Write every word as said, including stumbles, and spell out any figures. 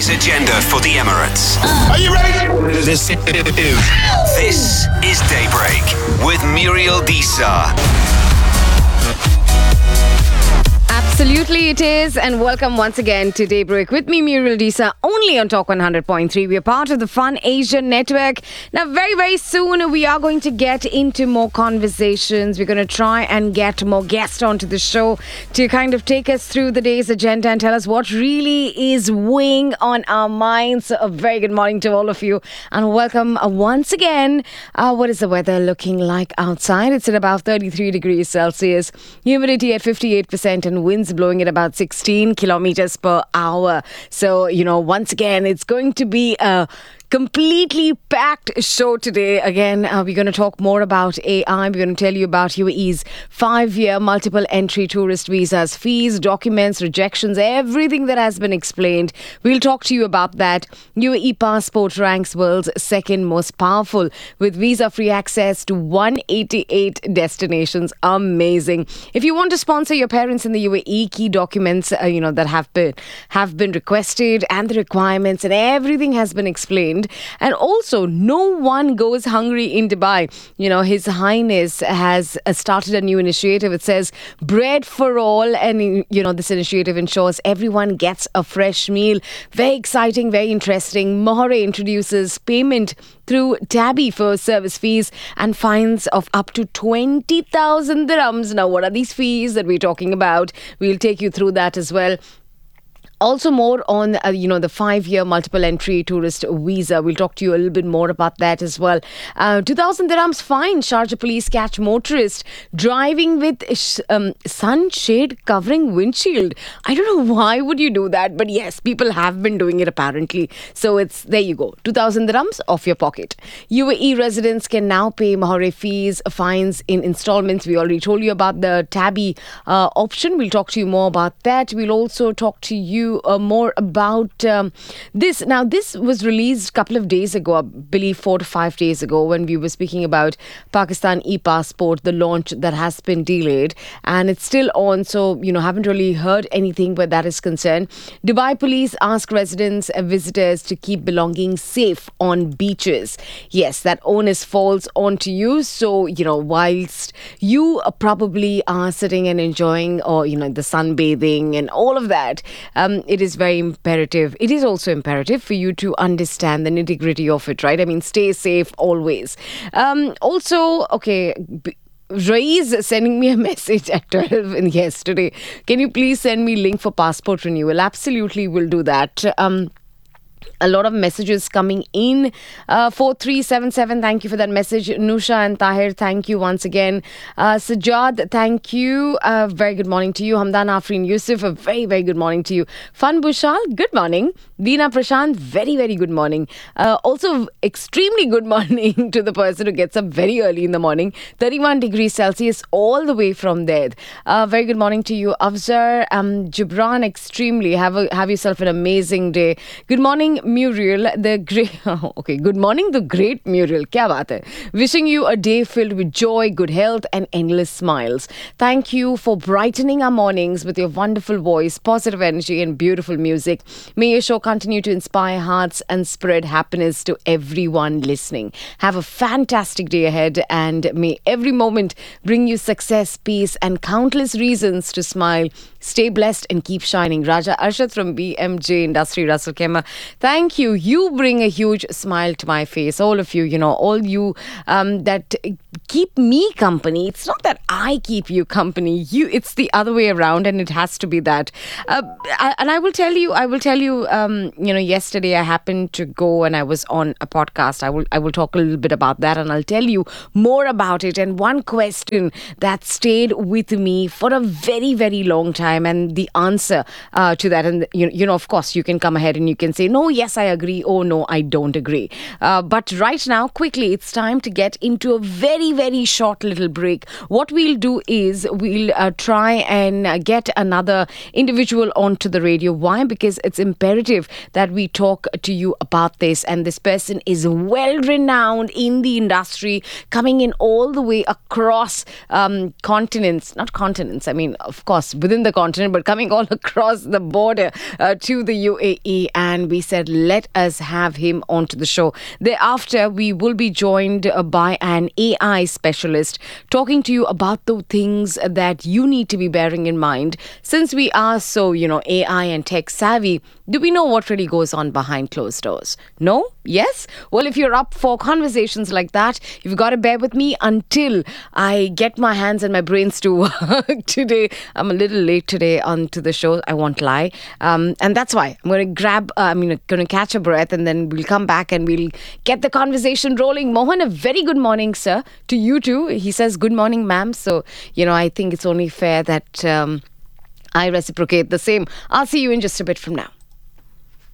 agenda for the Emirates. Are you ready? This, this is Daybreak with Muriel Disa. Absolutely it is, and welcome once again to Daybreak with me, Muriel Disa, only on Talk one hundred point three. We are part of the Fun Asia Network. Now, very, very soon, we are going to get into more conversations. We're going to try and get more guests onto the show to kind of take us through the day's agenda and tell us what really is weighing on our minds. So a very good morning to all of you, and welcome uh, once again. Uh, what is the weather looking like outside? It's at about thirty-three degrees Celsius, humidity at fifty-eight percent, and winds blowing at about sixteen kilometers per hour. So, you know, once again, it's going to be a completely packed show today. Again, uh, we're going to talk more about A I. We're going to tell you about U A E's five-year multiple entry tourist visas, fees, documents, rejections, everything that has been explained. We'll talk to you about that. U A E passport ranks world's second most powerful with visa-free access to one hundred eighty-eight destinations. Amazing. If you want to sponsor your parents in the U A E, key documents, uh, you know, that have been have been requested and the requirements and everything has been explained. And also, no one goes hungry in Dubai. You know, His Highness has uh, started a new initiative. It says bread for all. And, you know, this initiative ensures everyone gets a fresh meal. Very exciting, very interesting. Mohore introduces payment through Tabby for service fees and fines of up to twenty thousand dirhams. Now, what are these fees that we're talking about? We'll take you through that as well. Also more on, uh, you know, the five-year multiple entry tourist visa. We'll talk to you a little bit more about that as well. Uh, two thousand dirhams fine. Sharjah police catch motorist driving with sh- um, sunshade covering windshield. I don't know why would you do that, but yes, people have been doing it apparently. So it's, there you go, two thousand dirhams off your pocket. U A E residents can now pay Mohore fees, fines in installments. We already told you about the Tabby uh, option. We'll talk to you more about that. We'll also talk to you Uh, more about um, this. Now, this was released a couple of days ago, I believe four to five days ago, when we were speaking about Pakistan e-passport, the launch that has been delayed, and it's still on. So, you know, haven't really heard anything where that is concerned. Dubai police ask residents and visitors to keep belongings safe on beaches. Yes, that onus falls onto you. So, you know, whilst you uh, probably are sitting and enjoying, or, you know, the sunbathing and all of that, um, it is very imperative. It is also imperative for you to understand the nitty-gritty of it, right? I mean, stay safe always. Um, also, okay, b- Raiz sending me a message at twelve in yesterday. Can you please send me link for passport renewal? Absolutely, will do that. Um, A lot of messages coming in. Uh, four three seven seven, thank you for that message. Nusha and Tahir, thank you once again. Uh, Sajad, thank you. Uh, very good morning to you. Hamdan Afreen Yusuf, a very, very good morning to you. Fun Bushal, good morning. Veena Prashant, very, very good morning. Uh, also, extremely good morning to the person who gets up very early in the morning. thirty-one degrees Celsius all the way from there. Uh, very good morning to you. Afzar, um, Gibran, extremely. Have, a, have yourself an amazing day. Good morning, Muriel, the great. Okay, good morning, the great Muriel. Kya baat hai? Wishing you a day filled with joy, good health, and endless smiles. Thank you for brightening our mornings with your wonderful voice, positive energy, and beautiful music. May your show continue to inspire hearts and spread happiness to everyone listening. Have a fantastic day ahead, and may every moment bring you success, peace, and countless reasons to smile. Stay blessed and keep shining. Raja Arshad from B M J Industry, Russell Kema. Thank you. You bring a huge smile to my face. All of you, you know, all you um, that keep me company. It's not that I keep you company. You, it's the other way around, and it has to be that. Uh, I, and I will tell you, I will tell you, um, you know, yesterday I happened to go and I was on a podcast. I will, I will talk a little bit about that, and I'll tell you more about it. And one question that stayed with me for a very, very long time. And the answer uh, to that, and you, you know, of course, you can come ahead and you can say, no, yes, I agree. Oh, no, I don't agree. Uh, but right now, quickly, it's time to get into a very very, very short little break. What we'll do is we'll uh, try and uh, get another individual onto the radio. Why? Because it's imperative that we talk to you about this. And this person is well renowned in the industry, coming in all the way across um, continents, not continents, I mean, of course, within the continent, but coming all across the border uh, to the U A E. And we said, let us have him onto the show. Thereafter, we will be joined uh, by an A I specialist talking to you about the things that you need to be bearing in mind. Since we are so, you know, A I and tech savvy, do we know what really goes on behind closed doors? No? Yes? Well, if you're up for conversations like that, you've got to bear with me until I get my hands and my brains to work today. I'm a little late today onto the show. I won't lie. Um, and that's why I'm going to grab, uh, I mean, going to catch a breath, and then we'll come back and we'll get the conversation rolling. Mohan, a very good morning, sir, to you too. He says, good morning, ma'am. So, you know, I think it's only fair that um, I reciprocate the same. I'll see you in just a bit from now.